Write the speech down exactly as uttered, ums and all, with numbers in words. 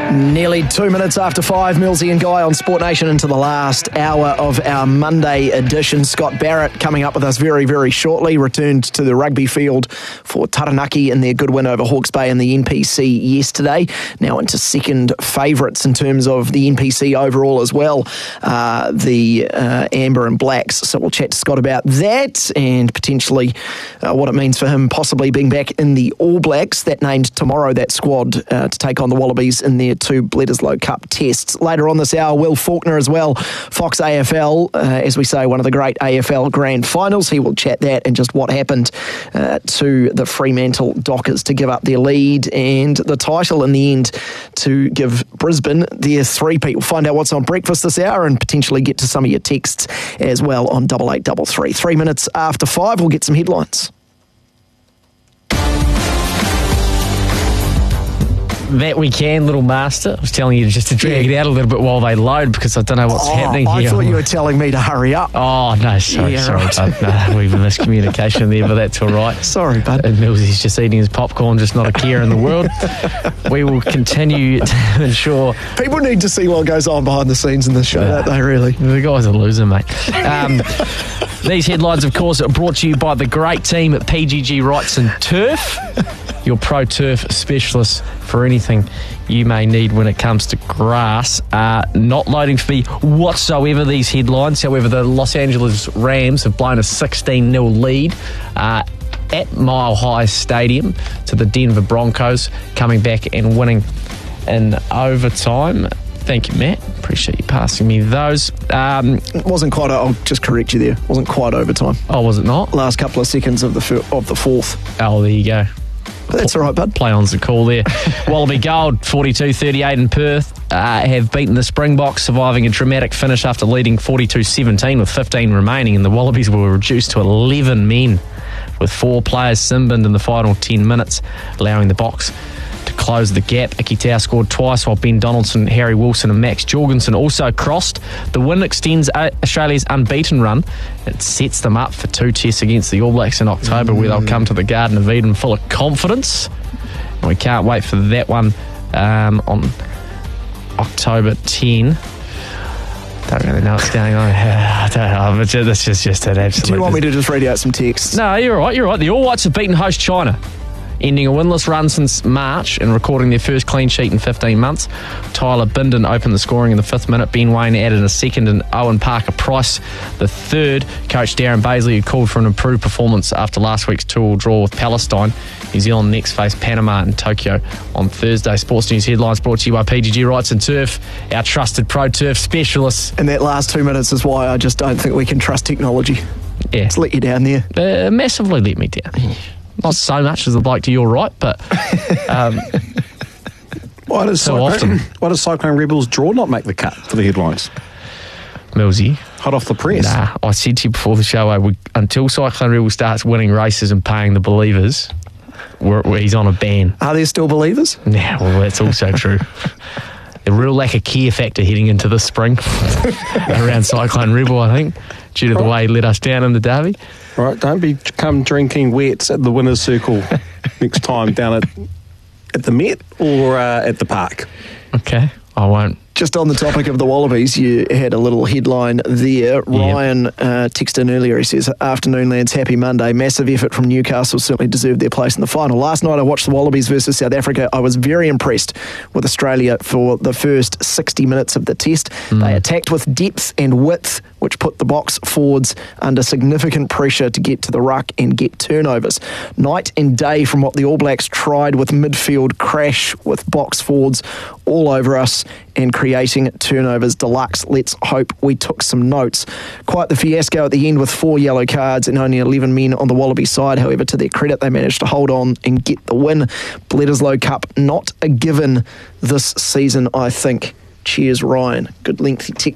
Nearly two minutes after five, Millsy and Guy on Sport Nation into the last hour of our Monday edition. Scott Barrett coming up with us very, very shortly. Returned to the rugby field for Taranaki in their good win over Hawke's Bay in the N P C yesterday. Now into second favourites in terms of the N P C overall as well, uh, the uh, Amber and Blacks. So we'll chat to Scott about that and potentially uh, what it means for him possibly being back in the All Blacks. That named tomorrow, that squad uh, to take on the Wallabies in their two Bledisloe Cup tests. Later on this hour, Will Faulkner as well, Fox A F L, uh, as we say, one of the great A F L grand finals. He will chat that and just what happened uh, to the Fremantle Dockers to give up their lead and the title in the end to give Brisbane their three-peat. We'll find out what's on breakfast this hour and potentially get to some of your texts as well on double eight double three. Three minutes after five, we'll get some headlines. That we can, little master. I was telling you just to drag yeah. it out a little bit while they load because I don't know what's oh, happening I here. thought you were telling me to hurry up. Oh, no, sorry, yeah, sorry, right. bud. No, we've miscommunication there, but that's all right. Sorry, bud. And Millsy's just eating his popcorn, just not a care in the world. We will continue to ensure... People need to see what goes on behind the scenes in this show, uh, don't they, really? The guy's a loser, mate. Um, these headlines, of course, are brought to you by the great team at P G G Wrights and Turf, your pro turf specialists for anything you may need when it comes to grass. Uh, not loading for me whatsoever, these headlines. However, the Los Angeles Rams have blown a sixteen nil lead uh, at Mile High Stadium to the Denver Broncos, coming back and winning in overtime. Thank you, Matt. Appreciate you passing me those. Um, it wasn't quite, I'll just correct you there, it wasn't quite overtime. Oh, was it not? Last couple of seconds of the fir- of the fourth. Oh, there you go. But that's all right, bud. Play on's the call there. Wallaby Gold, forty-two thirty-eight in Perth, uh, have beaten the Springboks, surviving a dramatic finish after leading forty-two seventeen with fifteen remaining, and the Wallabies were reduced to eleven men, with four players sin-binned in the final ten minutes, allowing the Boks to close the gap. Ikitau scored twice, while Ben Donaldson, Harry Wilson and Max Jorgensen also crossed. The win extends Australia's unbeaten run. It sets them up for two tests against the All Blacks in October, mm. where they'll come to the Garden of Eden full of confidence. And we can't wait for that one um, on October tenth. Don't really know what's going on. I don't know. But that's just, just an absolute... Do you want me to just read out some texts? No, you're right. You're right. The All Whites have beaten host China, ending a winless run since March and recording their first clean sheet in fifteen months. Tyler Bindon opened the scoring in the fifth minute. Ben Wayne added a second and Owen Parker-Price the third. Coach Darren Baisley had called for an improved performance after last week's two-all draw with Palestine. New Zealand next face Panama in Tokyo on Thursday. Sports News headlines brought to you by P G G Wrights and Turf, our trusted pro turf specialists. And that last two minutes is why I just don't think we can trust technology. Yeah. It's let you down there. Uh, massively let me down. Not so much as I'd like to your right, but um, why does so Cyclone, often. Why does Cyclone Rebels draw not make the cut for the headlines? Millsy, hot off the press. Nah, I said to you before the show, I would, until Cyclone Rebels starts winning races and paying the believers, we're, we're, he's on a ban. Are there still believers? Yeah, well, that's also true. A real lack of care factor heading into this spring around Cyclone Rebel, I think, due to the way he let us down in the derby. Right, don't be come drinking wets at the winner's circle next time down at at the Met or uh, at the park. Okay, I won't. Just on the topic of the Wallabies, you had a little headline there. Yep. Ryan uh, texted in earlier. He says, afternoon lads, happy Monday. Massive effort from Newcastle, certainly deserved their place in the final. Last night I watched the Wallabies versus South Africa. I was very impressed with Australia for the first sixty minutes of the test. Mm. They attacked with depth and width, which put the Boks forwards under significant pressure to get to the ruck and get turnovers. Night and day from what the All Blacks tried with midfield crash with Boks forwards all over us and creating turnovers deluxe. Let's hope we took some notes. Quite the fiasco at the end with four yellow cards and only eleven men on the Wallaby side. However, to their credit, they managed to hold on and get the win. Bledisloe Cup, not a given this season, I think. Cheers, Ryan. Good lengthy text